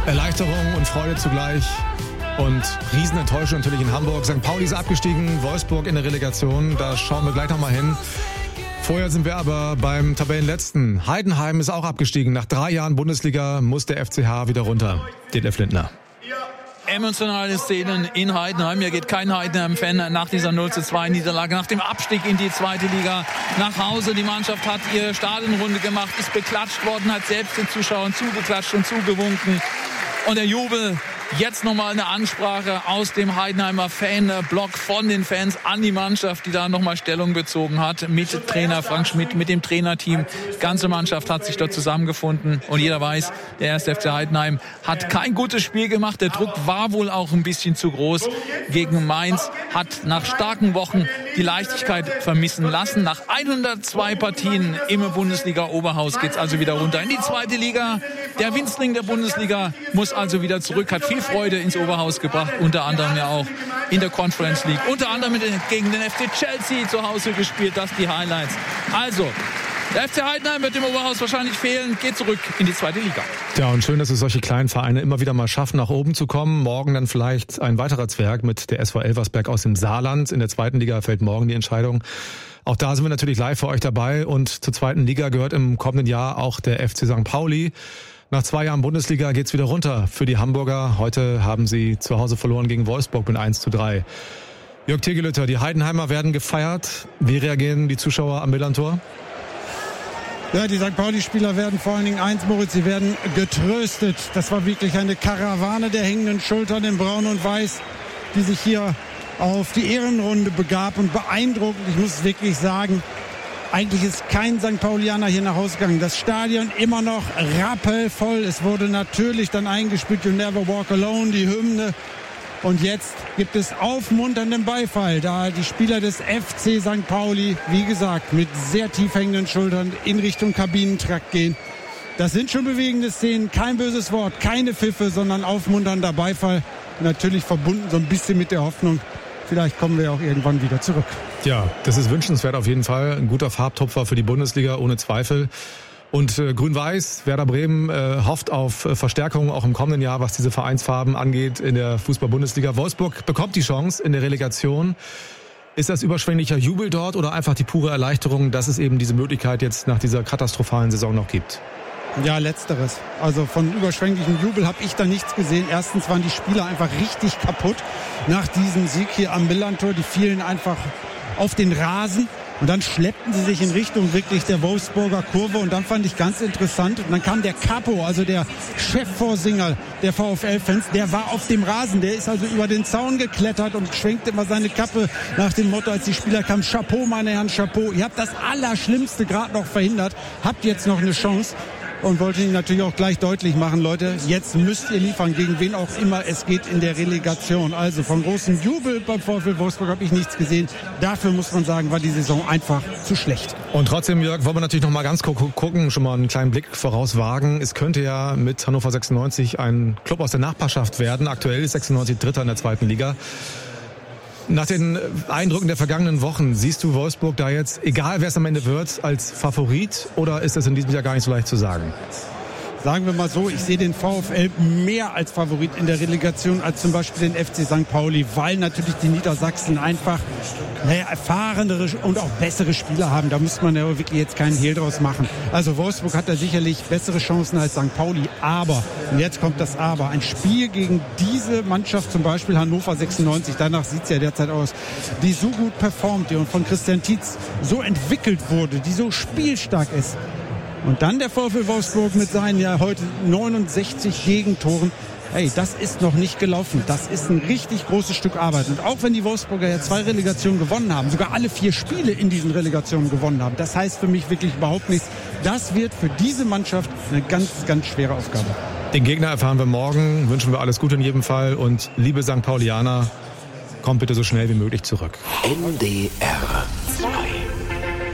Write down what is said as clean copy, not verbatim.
Erleichterung und Freude zugleich und Riesenenttäuschung natürlich in Hamburg. St. Pauli ist abgestiegen, Wolfsburg in der Relegation, da schauen wir gleich nochmal hin. Vorher sind wir aber beim Tabellenletzten. Heidenheim ist auch abgestiegen. Nach 3 Jahren Bundesliga muss der FCH wieder runter. Detlef Lindner. Emotionale Szenen in Heidenheim. Hier geht kein Heidenheim-Fan nach dieser 0:2-Niederlage, nach dem Abstieg in die zweite Liga nach Hause. Die Mannschaft hat ihre Stadionrunde gemacht, ist beklatscht worden, hat selbst den Zuschauern zugeklatscht und zugewunken. Und der Jubel, jetzt nochmal eine Ansprache aus dem Heidenheimer Fanblock von den Fans an die Mannschaft, die da nochmal Stellung bezogen hat mit Trainer Frank Schmidt, mit dem Trainerteam. Die ganze Mannschaft hat sich dort zusammengefunden und jeder weiß, der 1. FC Heidenheim hat kein gutes Spiel gemacht. Der Druck war wohl auch ein bisschen zu groß gegen Mainz, hat nach starken Wochen die Leichtigkeit vermissen lassen. Nach 102 Partien im Bundesliga-Oberhaus geht's also wieder runter in die zweite Liga. Der Winzling der Bundesliga muss also wieder zurück, hat viel Freude ins Oberhaus gebracht, unter anderem ja auch in der Conference League, unter anderem gegen den FC Chelsea zu Hause gespielt, das die Highlights. Also, der FC Heidenheim wird im Oberhaus wahrscheinlich fehlen, geht zurück in die zweite Liga. Ja, und schön, dass es solche kleinen Vereine immer wieder mal schaffen, nach oben zu kommen. Morgen dann vielleicht ein weiterer Zwerg mit der SV Elversberg aus dem Saarland. In der zweiten Liga fällt morgen die Entscheidung. Auch da sind wir natürlich live für euch dabei. Und zur zweiten Liga gehört im kommenden Jahr auch der FC St. Pauli. Nach 2 Jahren Bundesliga geht's wieder runter für die Hamburger. Heute haben sie zu Hause verloren gegen Wolfsburg mit 1:3. Jörg Tegelütter, die Heidenheimer werden gefeiert. Wie reagieren die Zuschauer am Millantor? Ja, die St. Pauli-Spieler werden vor allen Dingen eins, Moritz, sie werden getröstet. Das war wirklich eine Karawane der hängenden Schultern in Braun und Weiß, die sich hier auf die Ehrenrunde begab und beeindruckend. Ich muss wirklich sagen, eigentlich ist kein St. Paulianer hier nach Hause gegangen. Das Stadion immer noch rappelvoll. Es wurde natürlich dann eingespielt, You Never Walk Alone, die Hymne. Und jetzt gibt es aufmunternden Beifall, da die Spieler des FC St. Pauli, wie gesagt, mit sehr tief hängenden Schultern in Richtung Kabinentrakt gehen. Das sind schon bewegende Szenen, kein böses Wort, keine Pfiffe, sondern aufmunternder Beifall. Natürlich verbunden so ein bisschen mit der Hoffnung, vielleicht kommen wir auch irgendwann wieder zurück. Ja, das ist wünschenswert auf jeden Fall. Ein guter Farbtupfer für die Bundesliga, ohne Zweifel. Und Grün-Weiß, Werder Bremen hofft auf Verstärkung auch im kommenden Jahr, was diese Vereinsfarben angeht in der Fußball-Bundesliga. Wolfsburg bekommt die Chance in der Relegation. Ist das überschwänglicher Jubel dort oder einfach die pure Erleichterung, dass es eben diese Möglichkeit jetzt nach dieser katastrophalen Saison noch gibt? Ja, letzteres. Also von überschwänglichem Jubel habe ich da nichts gesehen. Erstens waren die Spieler einfach richtig kaputt nach diesem Sieg hier am Millantor. Die fielen einfach auf den Rasen. Und dann schleppten sie sich in Richtung wirklich der Wolfsburger Kurve. Und dann fand ich ganz interessant. Und dann kam der Capo, also der Chefvorsinger der VfL-Fans, der war auf dem Rasen. Der ist also über den Zaun geklettert und schwenkte immer seine Kappe nach dem Motto, als die Spieler kamen, Chapeau, meine Herren, Chapeau. Ihr habt das Allerschlimmste gerade noch verhindert. Habt jetzt noch eine Chance. Und wollte Ihnen natürlich auch gleich deutlich machen, Leute, jetzt müsst ihr liefern, gegen wen auch immer es geht in der Relegation. Also vom großen Jubel beim VfL Wolfsburg habe ich nichts gesehen. Dafür muss man sagen, war die Saison einfach zu schlecht. Und trotzdem, Jörg, wollen wir natürlich noch mal ganz gucken, schon mal einen kleinen Blick vorauswagen. Es könnte ja mit Hannover 96 ein Club aus der Nachbarschaft werden. Aktuell ist 96 Dritter in der zweiten Liga. Nach den Eindrücken der vergangenen Wochen, siehst du Wolfsburg da jetzt, egal wer es am Ende wird, als Favorit oder ist das in diesem Jahr gar nicht so leicht zu sagen? Sagen wir mal so, ich sehe den VfL mehr als Favorit in der Relegation als zum Beispiel den FC St. Pauli, weil natürlich die Niedersachsen einfach erfahrenere und auch bessere Spieler haben. Da muss man ja wirklich jetzt keinen Hehl draus machen. Also Wolfsburg hat da sicherlich bessere Chancen als St. Pauli. Aber, und jetzt kommt das Aber, ein Spiel gegen diese Mannschaft, zum Beispiel Hannover 96, danach sieht es ja derzeit aus, die so gut performt, die von Christian Tietz so entwickelt wurde, die so spielstark ist. Und dann der VfL Wolfsburg mit seinen ja heute 69 Gegentoren. Hey, das ist noch nicht gelaufen. Das ist ein richtig großes Stück Arbeit. Und auch wenn die Wolfsburger ja 2 Relegationen gewonnen haben, sogar alle 4 Spiele in diesen Relegationen gewonnen haben, das heißt für mich wirklich überhaupt nichts. Das wird für diese Mannschaft eine ganz, ganz schwere Aufgabe. Den Gegner erfahren wir morgen. Wünschen wir alles Gute in jedem Fall. Und liebe St. Paulianer, kommt bitte so schnell wie möglich zurück. NDR